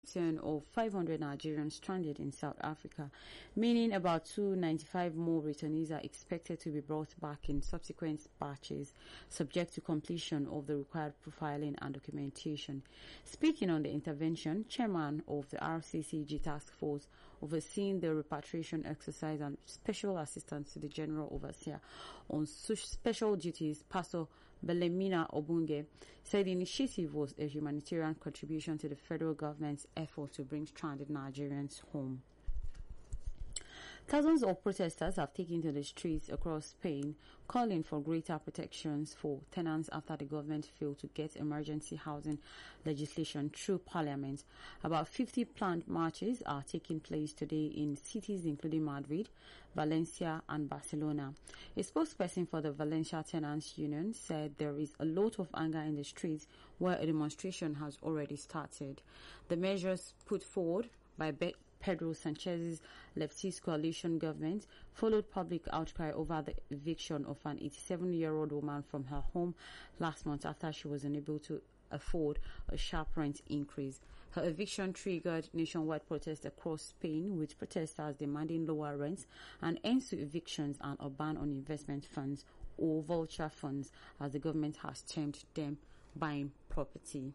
of 500 Nigerians stranded in South Africa, meaning about 295 more returnees are expected to be brought back in subsequent batches, subject to completion of the required profiling and documentation. Speaking on the intervention, Chairman of the RCCG Task Force overseeing the repatriation exercise and Special Assistant to the General Overseer on Special Duties, Pastor Belemina Obunge, said the initiative was a humanitarian contribution to the federal government's effort to bring stranded Nigerians home. Thousands of protesters have taken to the streets across Spain, calling for greater protections for tenants after the government failed to get emergency housing legislation through Parliament. About 50 planned marches are taking place today in cities including Madrid, Valencia and Barcelona. A spokesperson for the Valencia Tenants Union said there is a lot of anger in the streets where a demonstration has already started. The measures put forward by Pedro Sanchez's leftist coalition government followed public outcry over the eviction of an 87-year-old woman from her home last month after she was unable to afford a sharp rent increase. Her eviction triggered nationwide protests across Spain, with protesters demanding lower rents and ends to evictions and a ban on investment funds or vulture funds, as the government has termed them, buying property.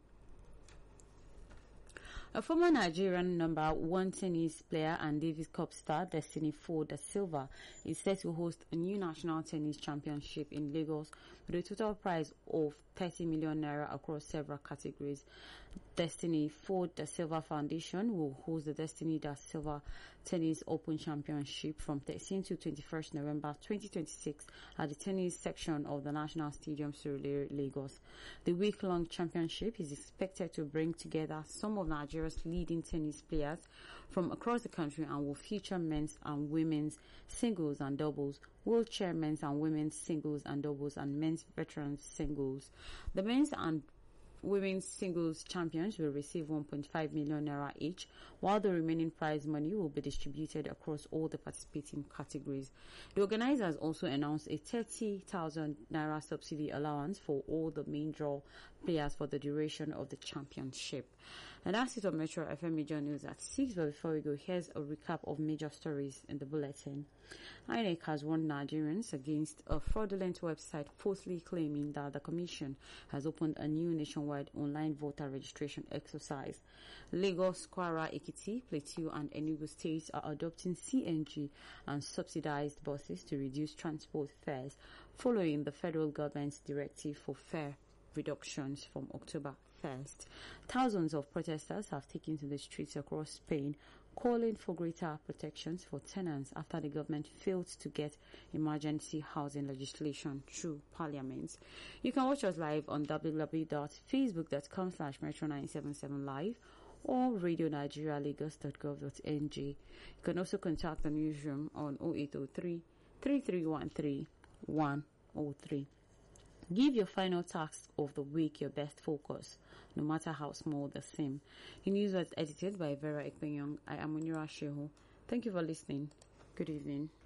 A former Nigerian number one tennis player and Davis Cup star Destiny Ford da Silva is set to host a new national tennis championship in Lagos with a total prize of 30 million naira across several categories. Destiny Ford da Silva Foundation will host the Destiny da Silva Tennis Open Championship from 13 to 21st November 2026 at the tennis section of the National Stadium, Surulere, Lagos. The week-long championship is expected to bring together some of Nigeria's leading tennis players from across the country and will feature men's and women's singles and doubles, wheelchair men's and women's singles and doubles, and men's veterans singles. The men's and women's singles champions will receive 1.5 million naira each, while the remaining prize money will be distributed across all the participating categories. The organizers also announced a 30,000 naira subsidy allowance for all the main draw players for the duration of the championship. And that's it on Metro FM Major News at 6. But before we go, here's a recap of major stories in the bulletin. INEC has warned Nigerians against a fraudulent website falsely claiming that the Commission has opened a new nationwide online voter registration exercise. Lagos, Kwara, Ekiti, Plateau and Enugu states are adopting CNG and subsidized buses to reduce transport fares following the federal government's directive for fare reductions from October 1st. Thousands of protesters have taken to the streets across Spain calling for greater protections for tenants after the government failed to get emergency housing legislation through Parliament. You can watch us live on www.facebook.com/metro977live or radionigerialagos.gov.ng. You can also contact the newsroom on 0803 3313 103. Give your final task of the week your best focus, no matter how small the same. The news was edited by Vera Ekpenyong. I am Munira Shehu. Thank you for listening. Good evening.